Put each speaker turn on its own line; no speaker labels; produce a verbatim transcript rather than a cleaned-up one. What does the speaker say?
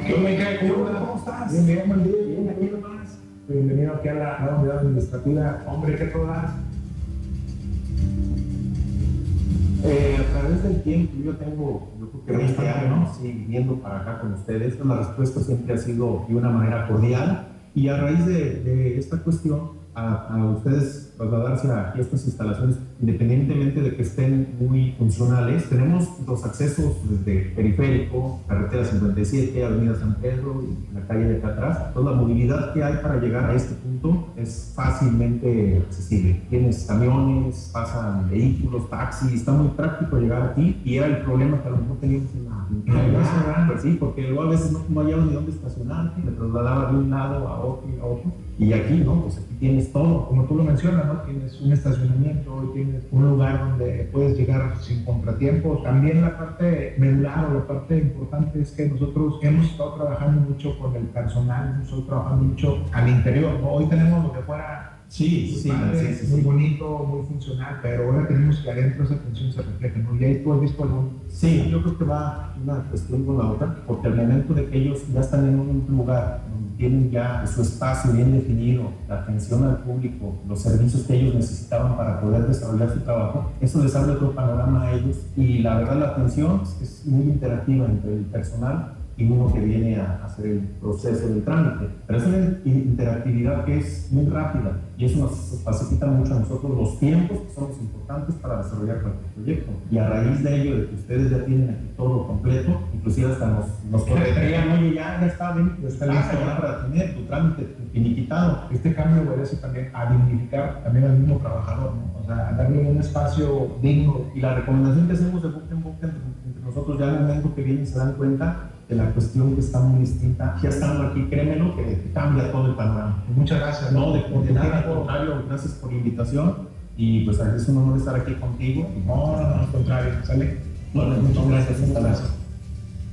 Yo me cae,
¿Cómo estás?
Bien, bien, buen día.
Bien, aquí nomás.
Bienvenido aquí a la, a la unidad administrativa. Hombre, ¿qué todas?
Eh, a través del tiempo, yo tengo, yo creo que veinte años, sí, viniendo para acá con ustedes, la respuesta siempre ha sido de una manera cordial y a raíz de, de esta cuestión, a, a ustedes trasladarse a estas instalaciones, independientemente de que estén muy funcionales, tenemos los accesos desde Periférico, Carretera cincuenta y siete, Avenida San Pedro y la calle de acá atrás. Toda la movilidad que hay para llegar a este punto es fácilmente accesible. Tienes camiones, pasan vehículos, taxis, está muy práctico llegar aquí y era el problema que a lo mejor teníamos en la
Ah,
pues sí, porque luego a veces no, no hallaba ni dónde estacionarte, me trasladaba de un lado a otro y a otro. Y aquí, ¿no? Pues aquí tienes todo.
Como tú lo mencionas, ¿no? Tienes un estacionamiento, tienes un lugar donde puedes llegar sin contratiempos. También la parte medular o la parte importante es que nosotros hemos estado trabajando mucho con el personal, hemos estado trabajando mucho al interior, ¿no? Hoy tenemos lo de afuera.
Sí, sí,
padre,
sí, sí,
muy
sí.
bonito, muy funcional, pero ahora tenemos que adentro esa atención se refleje, ¿no? Y ahí tú has visto algún...
Sí, yo creo que va una cuestión con la otra, porque al momento de que ellos ya están en un lugar donde tienen ya su espacio bien definido, la atención al público, los servicios que ellos necesitaban para poder desarrollar su trabajo, eso les abre otro panorama a ellos y la verdad la atención es muy interactiva entre el personal y uno que viene a hacer el proceso del trámite. Pero es una interactividad que es muy rápida y eso nos facilita mucho a nosotros los tiempos que son los importantes para desarrollar cualquier proyecto. Y a raíz de ello, de que ustedes ya tienen aquí todo completo, inclusive hasta nos, nos correterían, oye, ya, ya está, ven, ya está listo ya para tener tu trámite finiquitado.
Este cambio obedece también a dignificar también al mismo trabajador, ¿no? O sea, a darle un espacio digno.
Y la recomendación que hacemos de boca en boca entre, entre nosotros, ya al momento que vienen se dan cuenta de la cuestión que está muy distinta. Ya estando aquí, créemelo, que cambia todo el panorama.
Muchas gracias.
No, de, de nada, al contrario, gracias por la invitación y pues es un honor estar aquí contigo.
No, no, no, al contrario, sale.
Bueno, muchas gracias, hasta luego.